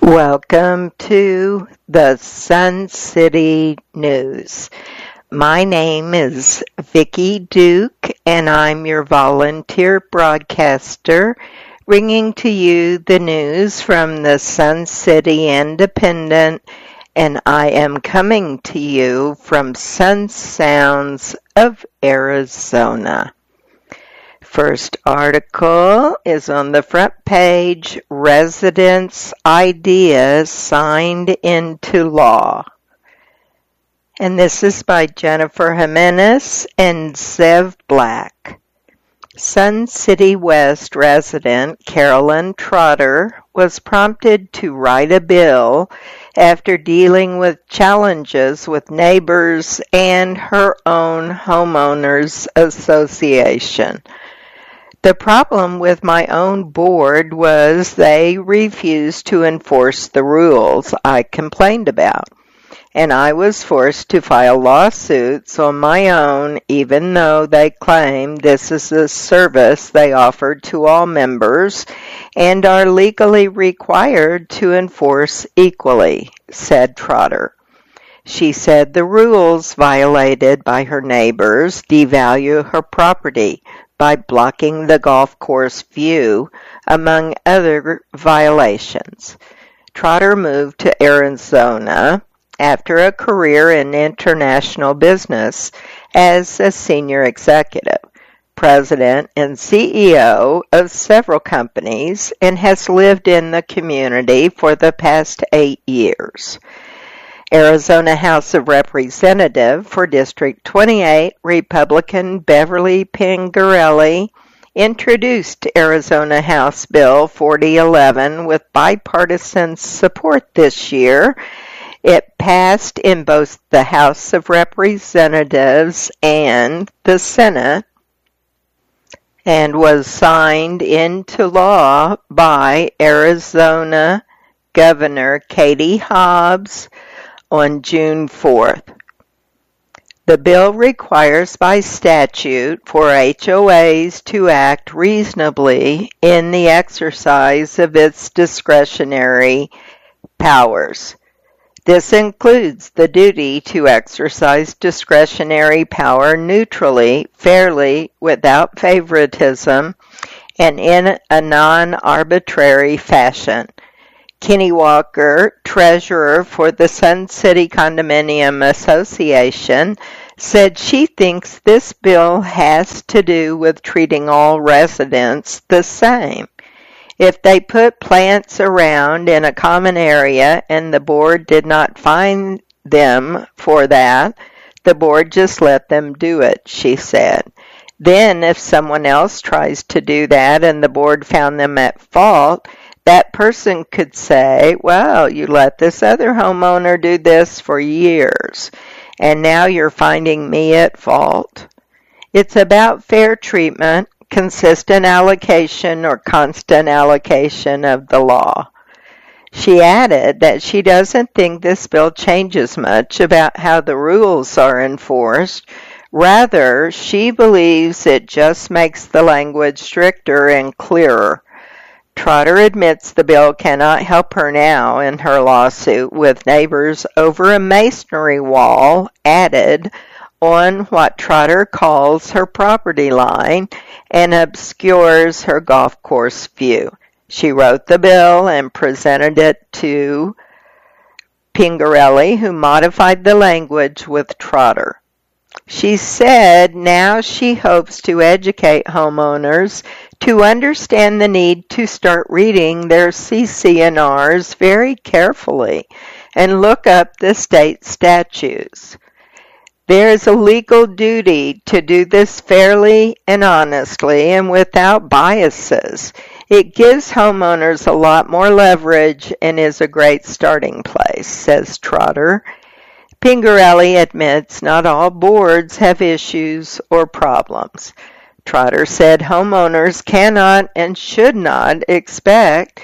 Welcome to the Sun City News. My name is Vicki Duke, and I'm your volunteer broadcaster, bringing to you the news from the Sun City Independent, and I am coming to you from Sun Sounds of Arizona. First article is on the front page, Residents' Ideas Signed into Law. And this is by Jennifer Jimenez and Zev Black. Sun City West resident Carolyn Trotter was prompted to write a bill after dealing with challenges with neighbors and her own homeowners association. The problem with my own board was they refused to enforce the rules I complained about, and I was forced to file lawsuits on my own even though they claim this is a service they offer to all members and are legally required to enforce equally, said Trotter. She said the rules violated by her neighbors devalue her property by blocking the golf course view, among other violations. Trotter moved to Arizona after a career in international business as a senior executive, president and CEO of several companies, and has lived in the community for the past 8 years. Arizona House of Representative for District 28, Republican Beverly Pingerelli, introduced Arizona House Bill 4011 with bipartisan support this year. It passed in both the House of Representatives and the Senate and was signed into law by Arizona Governor Katie Hobbs on June 4th. The bill requires by statute for HOAs to act reasonably in the exercise of its discretionary powers. This includes the duty to exercise discretionary power neutrally, fairly, without favoritism, and in a non-arbitrary fashion. Kenny Walker, treasurer for the Sun City Condominium Association, said she thinks this bill has to do with treating all residents the same. If they put plants around in a common area and the board did not fine them for that, the board just let them do it, she said. Then if someone else tries to do that and the board found them at fault, that person could say, well, you let this other homeowner do this for years, and now you're finding me at fault. It's about fair treatment, consistent allocation, or constant allocation of the law. She added that she doesn't think this bill changes much about how the rules are enforced. Rather, she believes it just makes the language stricter and clearer. Trotter admits the bill cannot help her now in her lawsuit with neighbors over a masonry wall added on what Trotter calls her property line and obscures her golf course view. She wrote the bill and presented it to Pingerelli, who modified the language with Trotter. She said now she hopes to educate homeowners to understand the need to start reading their CC&Rs very carefully and look up the state statutes. There is a legal duty to do this fairly and honestly and without biases. It gives homeowners a lot more leverage and is a great starting place, says Trotter. Pingerelli admits not all boards have issues or problems. Trotter said homeowners cannot and should not expect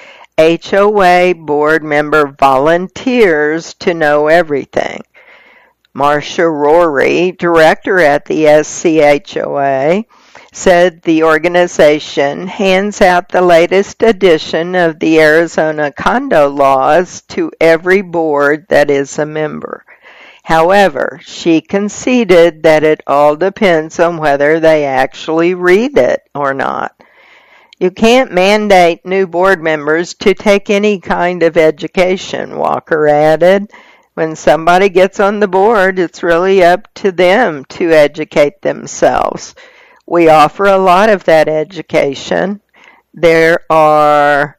HOA board member volunteers to know everything. Marcia Rory, director at the SCHOA, said the organization hands out the latest edition of the Arizona condo laws to every board that is a member. However, she conceded that it all depends on whether they actually read it or not. You can't mandate new board members to take any kind of education, Walker added. When somebody gets on the board, it's really up to them to educate themselves. We offer a lot of that education. There are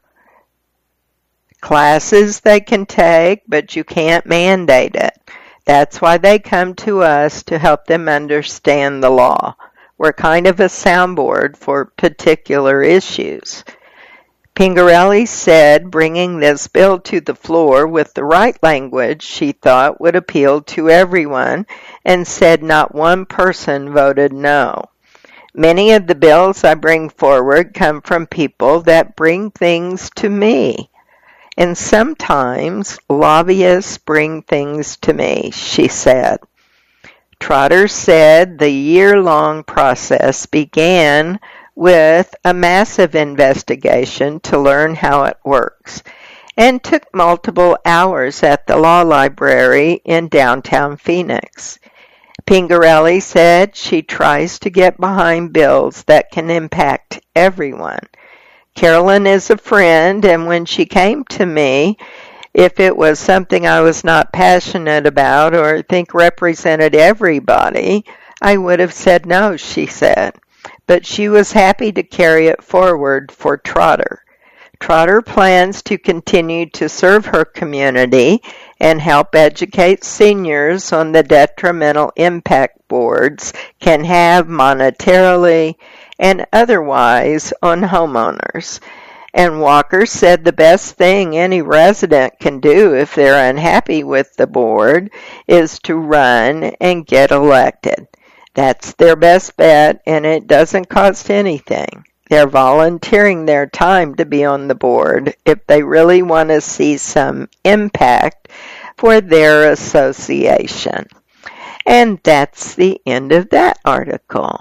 classes they can take, but you can't mandate it. That's why they come to us to help them understand the law. We're kind of a soundboard for particular issues. Pingarelli said bringing this bill to the floor with the right language she thought would appeal to everyone, and said not one person voted no. Many of the bills I bring forward come from people that bring things to me. And sometimes lobbyists bring things to me, she said. Trotter said the year-long process began with a massive investigation to learn how it works, and took multiple hours at the law library in downtown Phoenix. Pingarelli said she tries to get behind bills that can impact everyone. Carolyn is a friend, and when she came to me, if it was something I was not passionate about or think represented everybody, I would have said no, she said. But she was happy to carry it forward for Trotter. Trotter plans to continue to serve her community and help educate seniors on the detrimental impact boards can have monetarily and otherwise on homeowners. And Walker said the best thing any resident can do if they're unhappy with the board is to run and get elected. That's their best bet, and it doesn't cost anything. They're volunteering their time to be on the board if they really want to see some impact for their association. And that's the end of that article.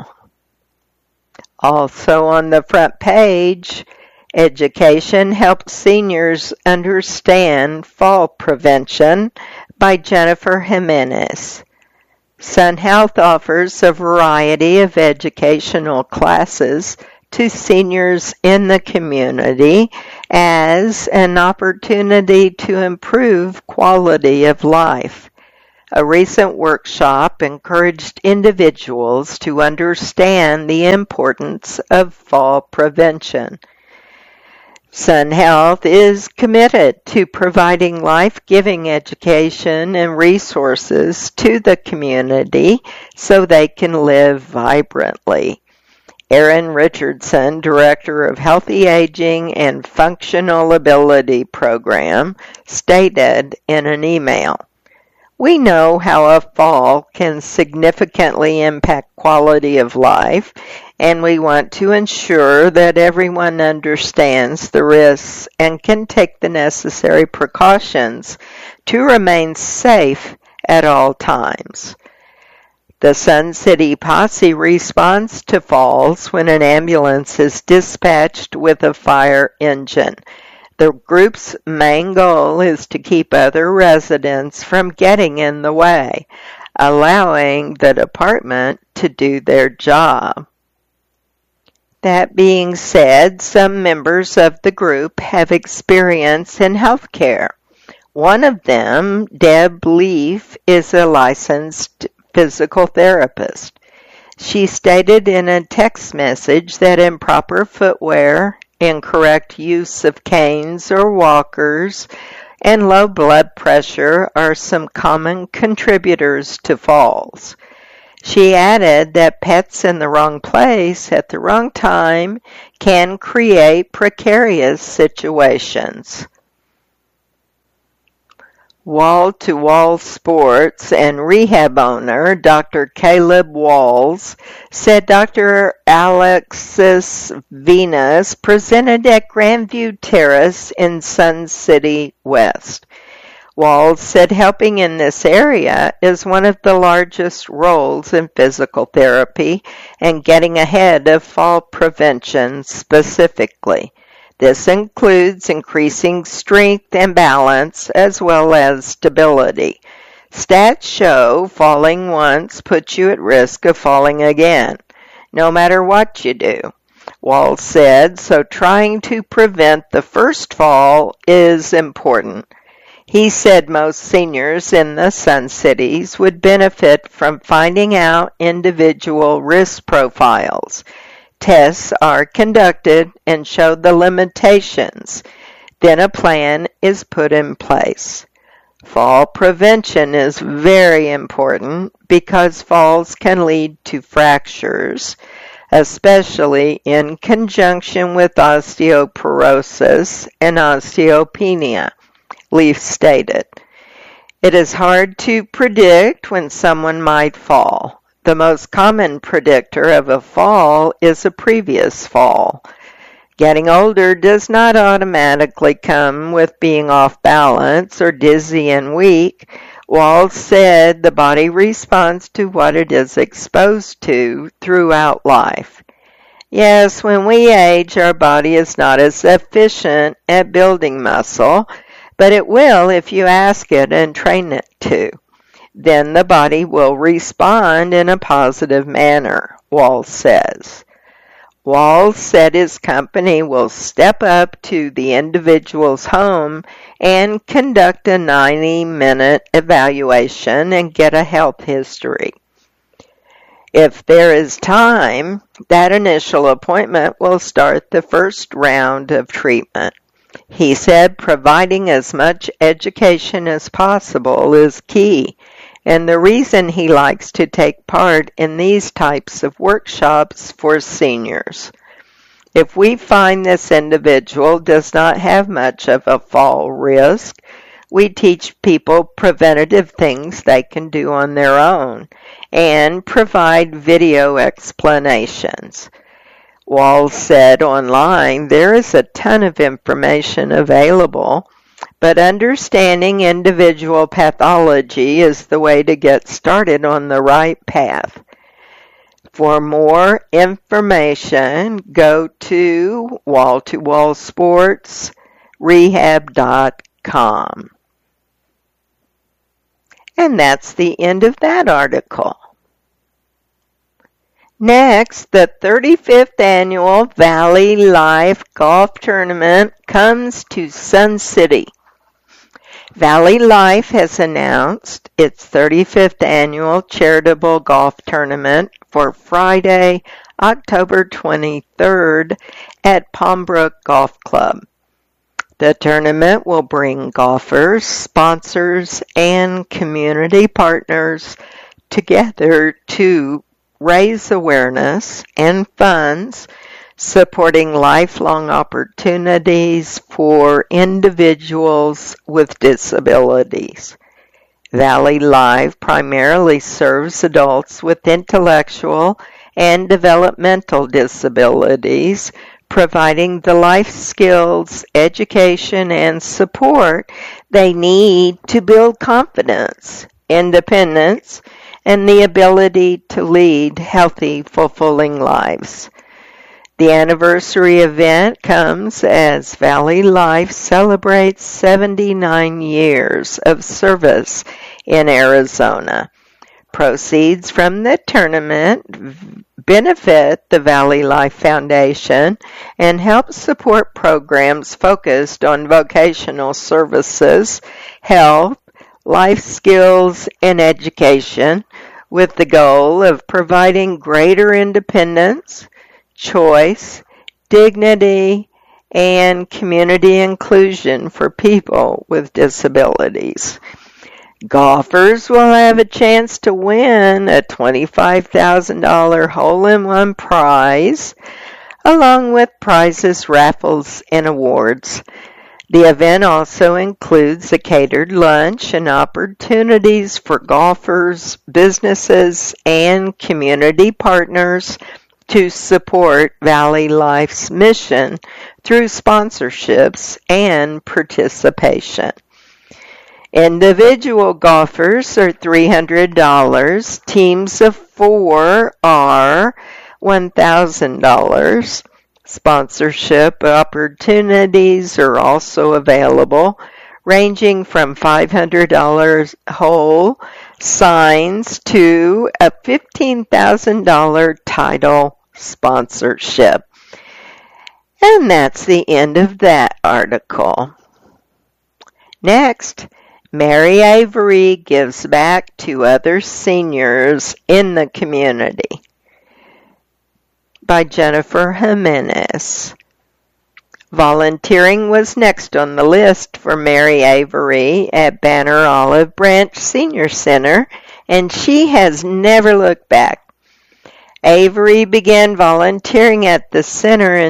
Also on the front page, Education Helps Seniors Understand Fall Prevention by Jennifer Jimenez. Sun Health offers a variety of educational classes to seniors in the community as an opportunity to improve quality of life. A recent workshop encouraged individuals to understand the importance of fall prevention. Sun Health is committed to providing life-giving education and resources to the community so they can live vibrantly. Erin Richardson, Director of Healthy Aging and Functional Ability Program, stated in an email, "We know how a fall can significantly impact quality of life, and we want to ensure that everyone understands the risks and can take the necessary precautions to remain safe at all times." The Sun City Posse responds to falls when an ambulance is dispatched with a fire engine. The group's main goal is to keep other residents from getting in the way, allowing the department to do their job. That being said, some members of the group have experience in healthcare. One of them, Deb Leaf, is a licensed physical therapist. She stated in a text message that improper footwear, incorrect use of canes or walkers, and low blood pressure are some common contributors to falls. She added that pets in the wrong place at the wrong time can create precarious situations. Wall-to-Wall Sports and rehab owner Dr. Caleb Walls said Dr. Alexis Venus presented at Grandview Terrace in Sun City West. Walls said helping in this area is one of the largest roles in physical therapy and getting ahead of fall prevention specifically. This includes increasing strength and balance as well as stability. Stats show falling once puts you at risk of falling again, no matter what you do. Walls said, so trying to prevent the first fall is important. He said most seniors in the Sun Cities would benefit from finding out individual risk profiles. Tests are conducted and show the limitations. Then a plan is put in place. Fall prevention is very important because falls can lead to fractures, especially in conjunction with osteoporosis and osteopenia, Leaf stated. It is hard to predict when someone might fall. The most common predictor of a fall is a previous fall. Getting older does not automatically come with being off balance or dizzy and weak. Walls said the body responds to what it is exposed to throughout life. Yes, when we age, our body is not as efficient at building muscle, but it will if you ask it and train it to. Then the body will respond in a positive manner, Walls says. Walls said his company will step up to the individual's home and conduct a 90-minute evaluation and get a health history. If there is time, that initial appointment will start the first round of treatment. He said providing as much education as possible is key, and the reason he likes to take part in these types of workshops for seniors. If we find this individual does not have much of a fall risk, we teach people preventative things they can do on their own and provide video explanations. Walls said online there is a ton of information available, but understanding individual pathology is the way to get started on the right path. For more information, go to wall-to-wall-sports-rehab.com. And that's the end of that article. Next, the 35th Annual Valley Life Golf Tournament comes to Sun City. Valley Life has announced its 35th Annual Charitable Golf Tournament for Friday, October 23rd at Palmbrook Golf Club. The tournament will bring golfers, sponsors, and community partners together to raise awareness and funds supporting lifelong opportunities for individuals with disabilities. Valley Life primarily serves adults with intellectual and developmental disabilities, providing the life skills, education, and support they need to build confidence, independence, and the ability to lead healthy, fulfilling lives. The anniversary event comes as Valley Life celebrates 79 years of service in Arizona. Proceeds from the tournament benefit the Valley Life Foundation and help support programs focused on vocational services, health, life skills, and education, with the goal of providing greater independence, choice, dignity, and community inclusion for people with disabilities. Golfers will have a chance to win a $25,000 hole-in-one prize, along with prizes, raffles, and awards. The event also includes a catered lunch and opportunities for golfers, businesses, and community partners to support Valley Life's mission through sponsorships and participation. Individual golfers are $300. Teams of 4 are $1,000. Sponsorship opportunities are also available, ranging from $500 hole signs to a $15,000 title sponsorship. And that's the end of that article. Next, Mary Avery gives back to other seniors in the community by Jennifer Jimenez. Volunteering was next on the list for Mary Avery at Banner Olive Branch Senior Center, and she has never looked back. Avery began volunteering at the center in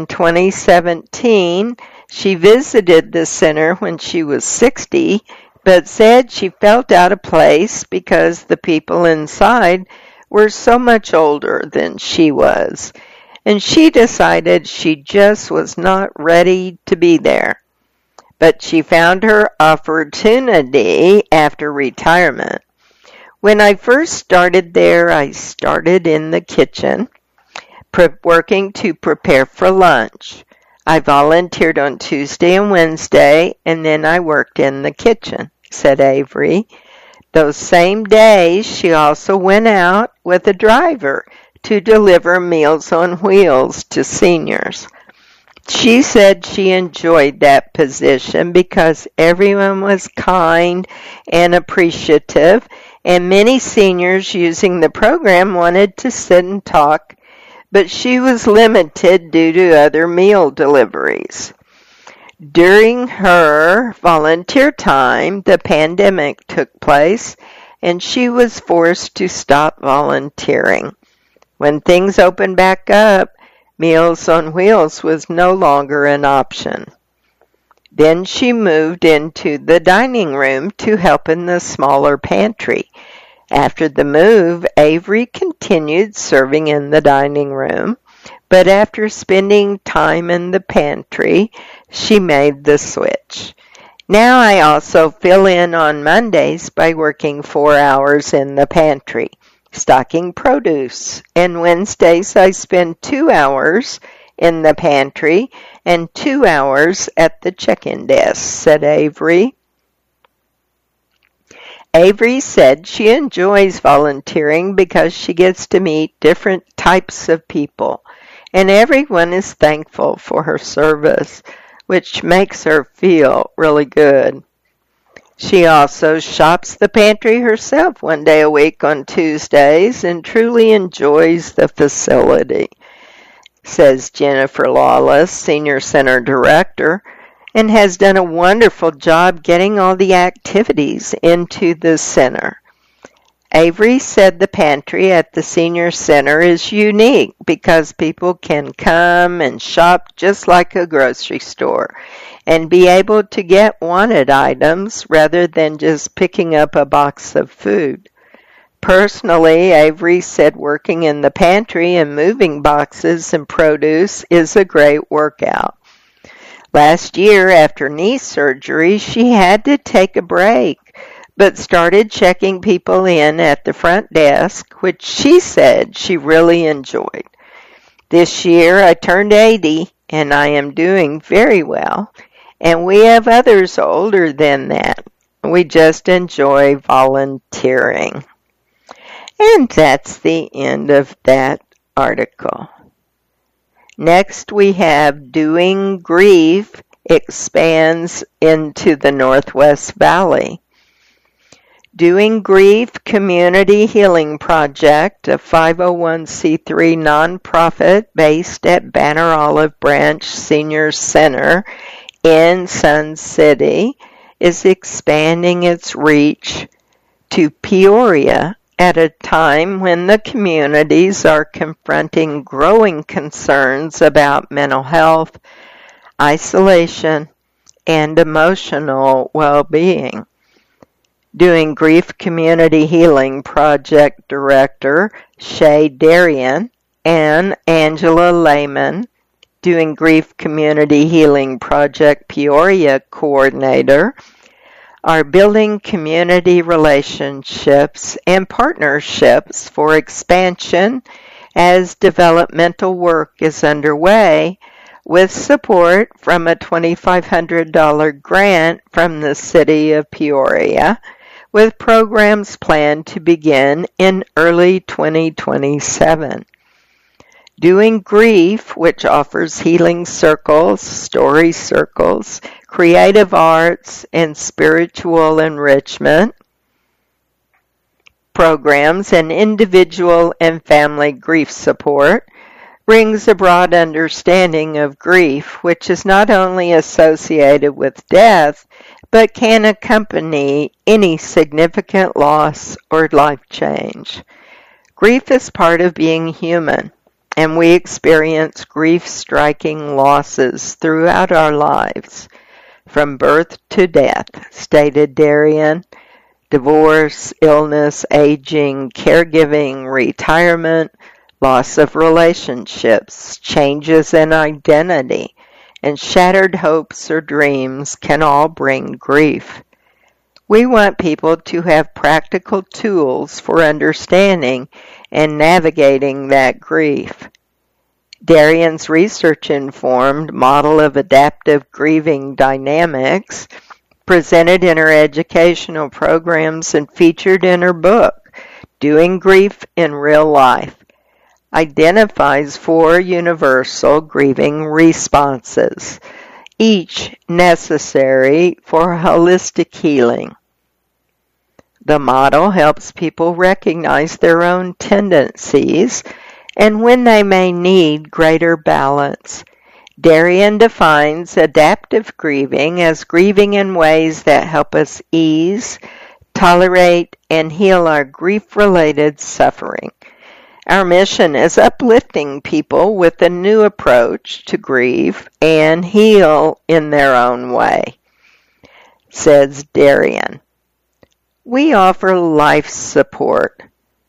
2017. She visited the center when she was 60, but said she felt out of place because the people inside were so much older than she was, and she decided she just was not ready to be there. But she found her opportunity after retirement. When I first started there, I started in the kitchen, working to prepare for lunch. I volunteered on Tuesday and Wednesday, and then I worked in the kitchen, said Avery. Those same days, she also went out with a driver to deliver Meals on Wheels to seniors. She said she enjoyed that position because everyone was kind and appreciative, and many seniors using the program wanted to sit and talk, but she was limited due to other meal deliveries. During her volunteer time, the pandemic took place, and she was forced to stop volunteering. When things opened back up, Meals on Wheels was no longer an option. Then she moved into the dining room to help in the smaller pantry. After the move, Avery continued serving in the dining room, but after spending time in the pantry, she made the switch. Now I also fill in on Mondays by working 4 hours in the pantry, stocking produce, and Wednesdays I spend 2 hours in the pantry and 2 hours at the check-in desk, said Avery. Avery said she enjoys volunteering because she gets to meet different types of people, and everyone is thankful for her service, which makes her feel really good. She also shops the pantry herself 1 day a week on Tuesdays and truly enjoys the facility, says Jennifer Lawless, Senior Center Director, and has done a wonderful job getting all the activities into the center. Avery said the pantry at the Senior Center is unique because people can come and shop just like a grocery store and be able to get wanted items rather than just picking up a box of food. Personally, Avery said working in the pantry and moving boxes and produce is a great workout. Last year, after knee surgery, she had to take a break, but started checking people in at the front desk, which she said she really enjoyed. This year, I turned 80, and I am doing very well, and we have others older than that. We just enjoy volunteering. And that's the end of that article. Next, we have Doing Grief expands into the Northwest Valley. Doing Grief Community Healing Project, a 501c3 nonprofit based at Banner Olive Branch Senior Center in Sun City, is expanding its reach to Peoria at a time when the communities are confronting growing concerns about mental health, isolation, and emotional well-being. Doing Grief Community Healing Project Director Shay Darian and Angela Lehman, Doing Grief Community Healing Project Peoria Coordinator are building community relationships and partnerships for expansion as developmental work is underway, with support from a $2,500 grant from the City of Peoria, with programs planned to begin in early 2027. Doing Grief, which offers healing circles, story circles, creative arts, and spiritual enrichment programs, and individual and family grief support, brings a broad understanding of grief, which is not only associated with death, but can accompany any significant loss or life change. Grief is part of being human, and we experience grief-striking losses throughout our lives, from birth to death, stated Darian. Divorce, illness, aging, caregiving, retirement, loss of relationships, changes in identity, and shattered hopes or dreams can all bring grief. We want people to have practical tools for understanding and navigating that grief. Darian's research-informed model of adaptive grieving dynamics, presented in her educational programs and featured in her book, Doing Grief in Real Life, identifies 4 universal grieving responses, each necessary for holistic healing. The model helps people recognize their own tendencies and when they may need greater balance. Darian defines adaptive grieving as grieving in ways that help us ease, tolerate, and heal our grief-related suffering. Our mission is uplifting people with a new approach to grieve and heal in their own way, says Darian. We offer life support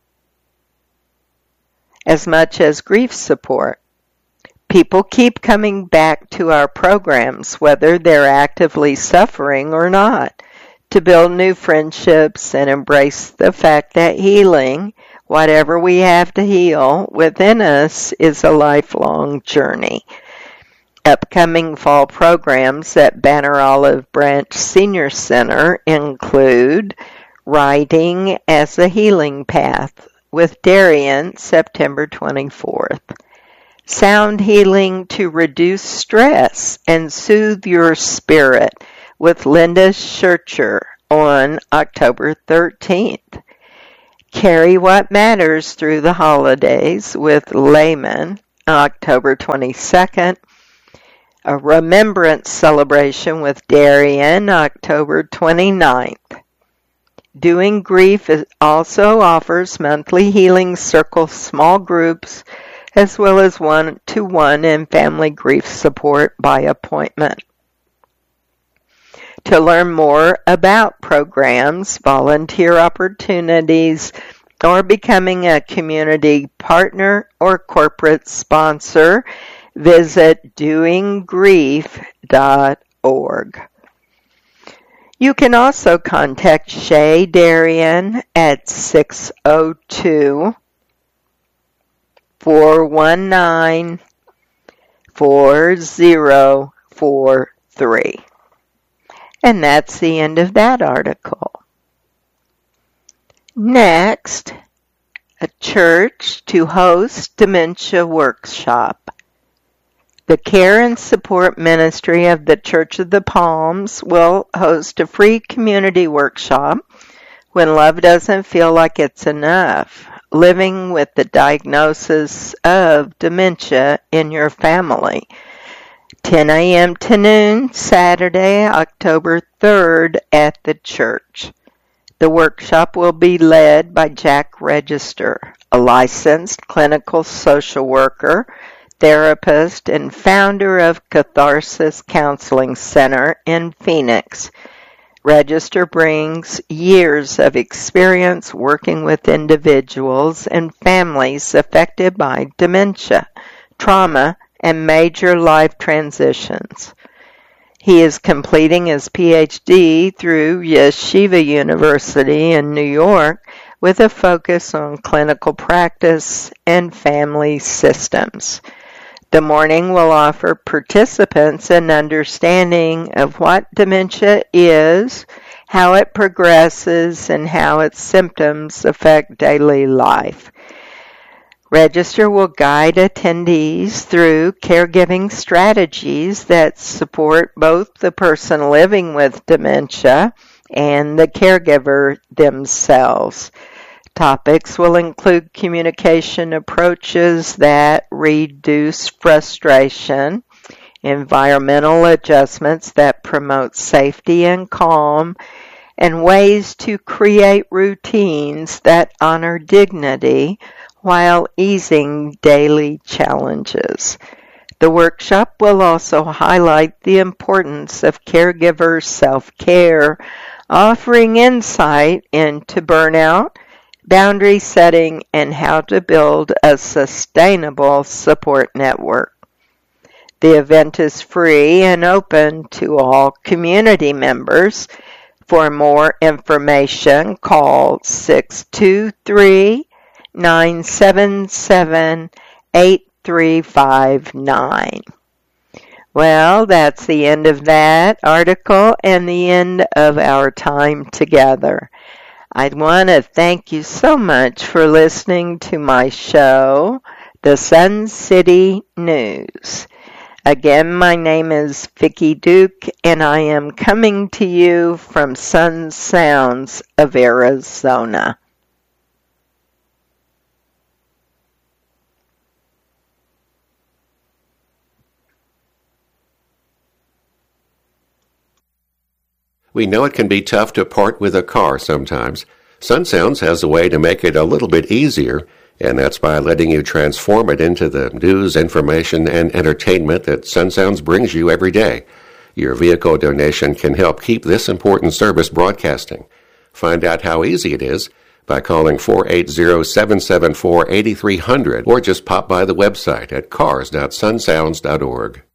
as much as grief support. People keep coming back to our programs, whether they're actively suffering or not, to build new friendships and embrace the fact that healing, whatever we have to heal within us, is a lifelong journey. Upcoming fall programs at Banner Olive Branch Senior Center include Writing as a Healing Path with Darian, September 24th. Sound Healing to Reduce Stress and Soothe Your Spirit with Linda Schercher on October 13th. Carry What Matters Through the Holidays with Layman, October 22nd. A Remembrance Celebration with Darian, October 29th. Doing Grief also offers monthly Healing Circle small groups, as well as one-to-one and family grief support by appointment. To learn more about programs, volunteer opportunities, or becoming a community partner or corporate sponsor, visit doinggrief.org. You can also contact Shay Darian at 602-419-4043. And that's the end of that article. Next, a church to host dementia workshop. The Care and Support Ministry of the Church of the Palms will host a free community workshop when love doesn't feel like it's enough, living with the diagnosis of dementia in your family. 10 a.m. to noon, Saturday, October 3rd at the church. The workshop will be led by Jack Register, a licensed clinical social worker, therapist, and founder of Catharsis Counseling Center in Phoenix. Register brings years of experience working with individuals and families affected by dementia, trauma, and major life transitions. He is completing his PhD through Yeshiva University in New York with a focus on clinical practice and family systems. The morning will offer participants an understanding of what dementia is, how it progresses, and how its symptoms affect daily life. Register will guide attendees through caregiving strategies that support both the person living with dementia and the caregiver themselves. Topics will include communication approaches that reduce frustration, environmental adjustments that promote safety and calm, and ways to create routines that honor dignity while easing daily challenges. The workshop will also highlight the importance of caregiver self-care, offering insight into burnout, boundary setting, and how to build a sustainable support network. The event is free and open to all community members. For more information, call 623-977-8359. Well, that's the end of that article and the end of our time together. I want to thank you so much for listening to my show, The Sun City News. Again, my name is Vicki Duke, and I am coming to you from Sun Sounds of Arizona. We know it can be tough to part with a car sometimes. Sun Sounds has a way to make it a little bit easier, and that's by letting you transform it into the news, information, and entertainment that Sun Sounds brings you every day. Your vehicle donation can help keep this important service broadcasting. Find out how easy it is by calling 480-774-8300 or just pop by the website at cars.sunsounds.org.